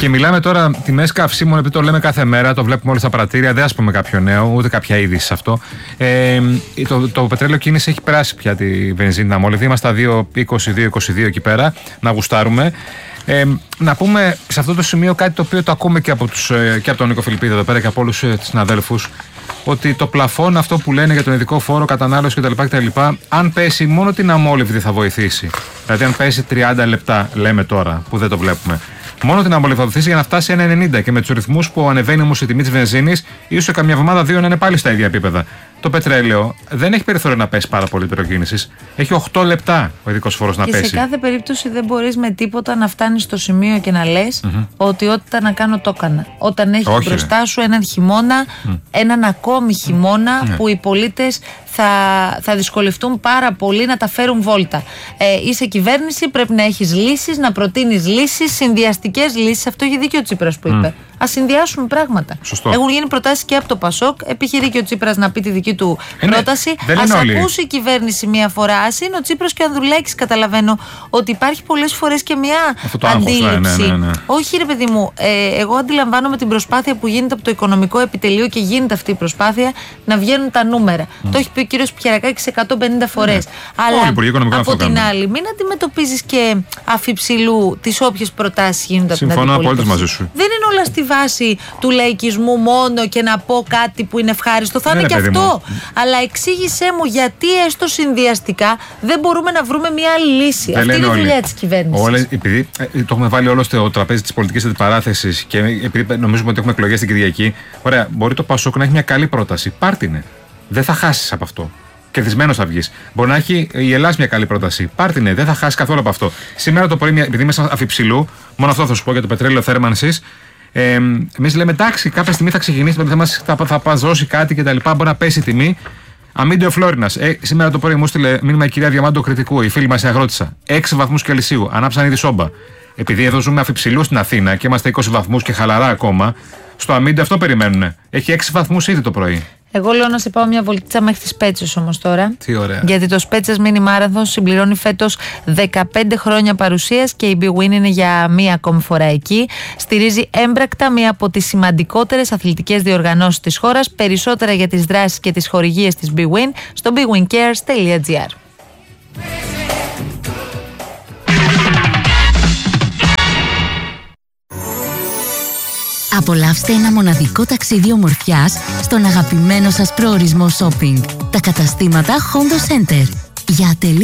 Και μιλάμε τώρα τιμές καυσίμων, επειδή το λέμε κάθε μέρα, το βλέπουμε όλοι στα πρατήρια, δεν ας πούμε κάποιο νέο, ούτε κάποια είδηση σε αυτό. Το πετρέλαιο κίνηση έχει περάσει πια τη βενζίνη αμόλυβδη. Είμαστε στα 2,22 εκεί πέρα, να γουστάρουμε. Να πούμε σε αυτό το σημείο κάτι το οποίο το ακούμε και από τον Νίκο Φιλιππίδη εδώ πέρα και από όλους τους συναδέλφους, ότι το πλαφόν αυτό που λένε για τον ειδικό φόρο κατανάλωση κτλ. Αν πέσει μόνο την αμόλυβδη θα βοηθήσει. Δηλαδή, αν πέσει 30 λεπτά, λέμε τώρα, που δεν το βλέπουμε. Μόνο την αμόλυβδη θα βοηθήσει για να φτάσει 1,90 και με τους ρυθμούς που ανεβαίνει όμως η τιμή της βενζίνης, ίσως σε καμιά εβδομάδα 2 να είναι πάλι στα ίδια επίπεδα. Το πετρέλαιο δεν έχει περιθώριο να πέσει πάρα πολύ πυροκίνησης. Έχει 8 λεπτά ο ειδικός φόρος να πέσει. Και σε κάθε περίπτωση δεν μπορείς με τίποτα να φτάνεις στο σημείο και να λες ότι ό,τι ήταν να κάνω το έκανα. Όταν έχεις μπροστά σου έναν χειμώνα, έναν ακόμη χειμώνα που οι πολίτες θα δυσκολευτούν πάρα πολύ να τα φέρουν βόλτα. Είσαι κυβέρνηση, πρέπει να έχεις λύσεις, να προτείνεις λύσεις, συνδυαστικές λύσεις. Αυτό έχει δίκιο ο Τσίπρας που είπε. Ας συνδυάσουμε πράγματα. Σωστό. Έχουν γίνει προτάσεις και από το Πασόκ. Επιχειρεί και ο Τσίπρας να πει τη δική του πρόταση. Ας ακούσει η κυβέρνηση μία φορά. Ας είναι ο Τσίπρας και ο Ανδρουλάκης. Καταλαβαίνω ότι υπάρχει πολλές φορές και μία αντίληψη. Ναι. Όχι, ρε παιδί μου, εγώ αντιλαμβάνομαι την προσπάθεια που γίνεται από το οικονομικό επιτελείο και γίνεται αυτή η προσπάθεια να βγαίνουν τα νούμερα. Το έχει πει ο κύριος Πιερακάκης 150 φορές. Αλλά από την άλλη, μην αντιμετωπίζεις και αφιψηλού τις όποιες προτάσεις γίνονται από την αντιπολίτευση. Συμφωνώ απόλυτα μαζί σου. Δεν είναι όλα στη βάση του λαϊκισμού μόνο και να πω κάτι που είναι ευχάριστο. Θα είναι και αυτό. Αλλά εξήγησέ μου γιατί έστω συνδυαστικά δεν μπορούμε να βρούμε μια άλλη λύση. Αυτή είναι η δουλειά της κυβέρνησης. Επειδή το έχουμε βάλει όλο στο τραπέζι της πολιτικής αντιπαράθεσης και επειδή νομίζουμε ότι έχουμε εκλογές την Κυριακή, ωραία, μπορεί το Πασόκ να έχει μια καλή πρόταση. Πάρτινε. Δεν θα χάσεις από αυτό. Κερδισμένος θα βγεις. Μπορεί να έχει η Ελλάδα μια καλή πρόταση. Πάρτινε, δεν θα χάσει καθόλου από αυτό. Σήμερα το πρωί, επειδή είμαι αφιψηλού, μόνο αυτό θα σου πω για το πετρέλαιο θέρμανσης. Εμείς λέμε εντάξει, κάποια στιγμή θα ξεκινήσει, θα παζώσει κάτι κτλ. Μπορεί να πέσει η τιμή. Αμίντιο Φλόρινας. Σήμερα το πρωί μου στείλε μήνυμα η κυρία Διαμάντο Κρητικού, η φίλη μας η αγρότησα. 6 βαθμούς Κελσίου. Ανάψαν ήδη σόμπα. Επειδή εδώ ζούμε αφιψηλού στην Αθήνα και είμαστε 20 βαθμούς και χαλαρά ακόμα, στο Αμίντιο αυτό περιμένουν. Έχει 6 βαθμούς ήδη το πρωί. Εγώ λέω να σε πάω μια βολτίτσα μέχρι τις Πέτσες όμως τώρα. Τι ωραία. Γιατί το Σπέτσες Mini Marathon συμπληρώνει φέτος 15 χρόνια παρουσίας και η Bwin είναι για μία ακόμη φορά εκεί. Στηρίζει έμπρακτα μία από τις σημαντικότερες αθλητικές διοργανώσεις της χώρας. Περισσότερα για τις δράσεις και τις χορηγίες της Bwin στο bwincares.gr. Απολαύστε ένα μοναδικό ταξίδι ομορφιάς στον αγαπημένο σας προορισμό shopping. Τα καταστήματα Hondo Center. Για